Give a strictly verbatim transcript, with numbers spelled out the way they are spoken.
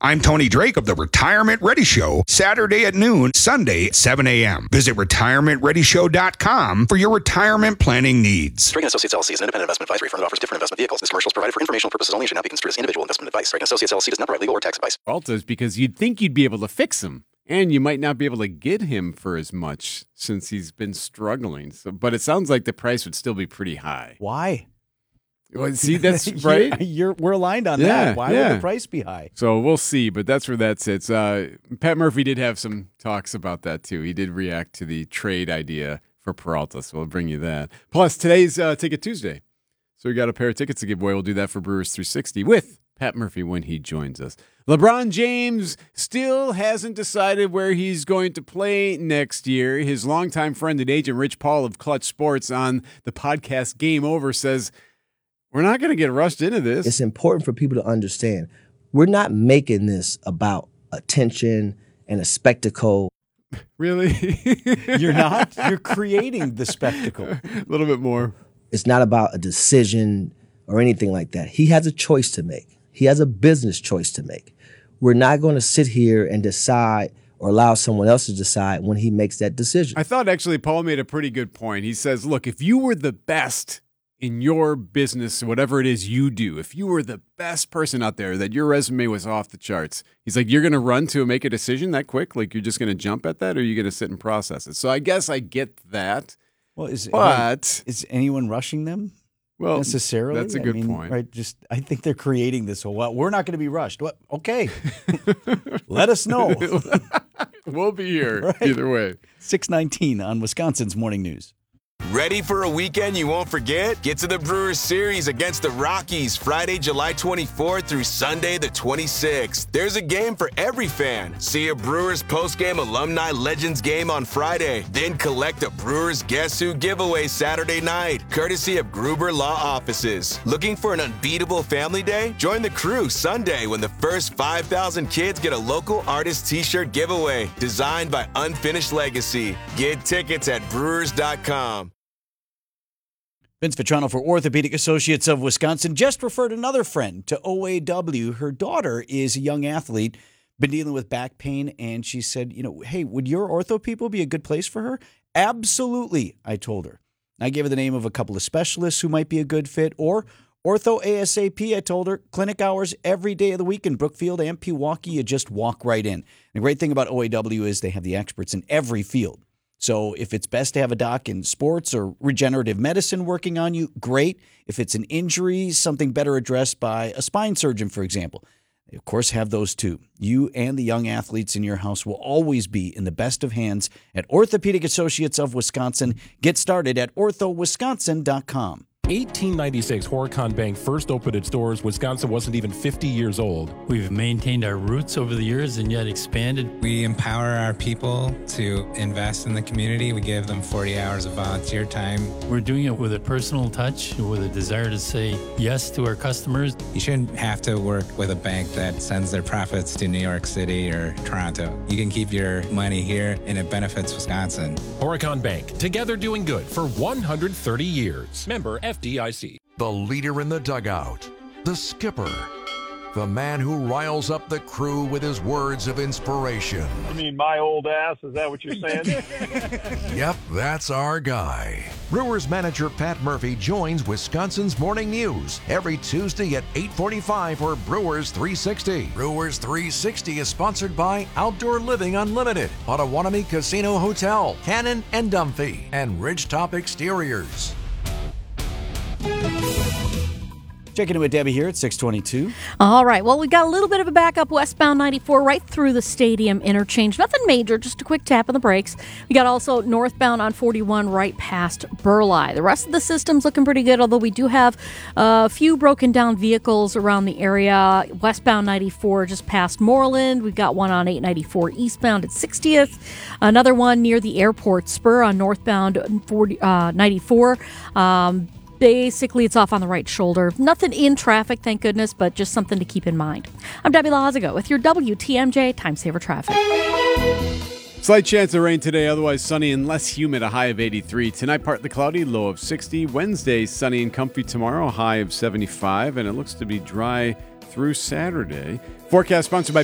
I'm Tony Drake of the Retirement Ready Show, Saturday at noon, Sunday at seven a.m. Visit retirement ready show dot com for your retirement planning needs. Drake and Associates L L C is an independent investment advisory firm that offers different investment vehicles. This commercial is provided for informational purposes only and should not be construed as individual investment advice. Drake and Associates L L C does not provide legal or tax advice. Altos, because you'd think you'd be able to fix him, and you might not be able to get him for as much since he's been struggling. So, but it sounds like the price would still be pretty high. Why? Well, see, that's right. You're, you're, we're aligned on Yeah, that. Why yeah. would the price be high? So we'll see, but that's where that sits. Uh, Pat Murphy did have some talks about that, too. He did react to the trade idea for Peralta, so we'll bring you that. Plus, today's uh, Ticket Tuesday. So we got a pair of tickets to give away. We'll do that for Brewers three sixty with Pat Murphy when he joins us. LeBron James still hasn't decided where he's going to play next year. His longtime friend and agent, Rich Paul of Clutch Sports, on the podcast Game Over, says, we're not going to get rushed into this. It's important for people to understand we're not making this about attention and a spectacle. Really? You're not? You're creating the spectacle. A little bit more. It's not about a decision or anything like that. He has a choice to make. He has a business choice to make. We're not going to sit here and decide or allow someone else to decide when he makes that decision. I thought actually Paul made a pretty good point. He says, look, if you were the best in your business, whatever it is you do, if you were the best person out there, that your resume was off the charts, he's like, you're going to run to make a decision that quick? Like, you're just going to jump at that, or are you going to sit and process it? So I guess I get that. Well, is but is anyone rushing them? Well, necessarily. That's a I good mean, point. Right? Just, I think they're creating this. Well, we're not going to be rushed. What? Okay, let us know. We'll be here Right. either way. six nineteen on Wisconsin's Morning News. Ready for a weekend you won't forget? Get to the Brewers series against the Rockies Friday, July twenty-fourth through Sunday the twenty-sixth. There's a game for every fan. See a Brewers post-game Alumni Legends game on Friday. Then collect a Brewers Guess Who giveaway Saturday night, courtesy of Gruber Law Offices. Looking for an unbeatable family day? Join the crew Sunday when the first five thousand kids get a local artist t-shirt giveaway designed by Unfinished Legacy. Get tickets at brewers dot com. Vince Vitrano for Orthopedic Associates of Wisconsin just referred another friend to O A W. Her daughter is a young athlete, been dealing with back pain, and she said, you know, hey, would your ortho people be a good place for her? Absolutely, I told her. I gave her the name of a couple of specialists who might be a good fit, or Ortho ASAP, I told her, clinic hours every day of the week in Brookfield and Pewaukee. You just walk right in. And the great thing about O A W is they have the experts in every field. So if it's best to have a doc in sports or regenerative medicine working on you, great. If it's an injury, something better addressed by a spine surgeon, for example. They, of course, have those too. You and the young athletes in your house will always be in the best of hands at Orthopedic Associates of Wisconsin. Get started at ortho wisconsin dot com. eighteen ninety-six, Horicon Bank first opened its doors. Wisconsin wasn't even fifty years old. We've maintained our roots over the years and yet expanded. We empower our people to invest in the community. We give them forty hours of volunteer time. We're doing it with a personal touch, with a desire to say yes to our customers. You shouldn't have to work with a bank that sends their profits to New York City or Toronto. You can keep your money here and it benefits Wisconsin. Horicon Bank, together doing good for one hundred thirty years. Member F D I C. The leader in the dugout, the skipper, the man who riles up the crew with his words of inspiration. You mean my old ass? Is that what you're saying? Yep, that's our guy. Brewers manager Pat Murphy joins Wisconsin's Morning News every Tuesday at eight forty-five for Brewers three sixty. Brewers three sixty is sponsored by Outdoor Living Unlimited, Potawatomi Casino Hotel, Cannon and Dumphy, and Ridgetop Exteriors. Checking in with Debbie here at six twenty-two. All right. Well, we got a little bit of a backup westbound ninety-four right through the stadium interchange. Nothing major, just a quick tap on the brakes. We got also northbound on forty-one right past Burleigh. The rest of the system's looking pretty good, although we do have a few broken down vehicles around the area. Westbound ninety-four just past Moreland. We've got one on eight ninety-four eastbound at sixtieth. Another one near the airport spur on northbound forty, uh, ninety-four. Um, Basically, it's off on the right shoulder. Nothing in traffic, thank goodness, but just something to keep in mind. I'm Debbie Lazago with your W T M J Time Saver Traffic. Slight chance of rain today, otherwise sunny and less humid, a high of eighty-three. Tonight, partly cloudy, low of sixty. Wednesday, sunny and comfy tomorrow, high of seventy-five. And it looks to be dry through Saturday. Forecast sponsored by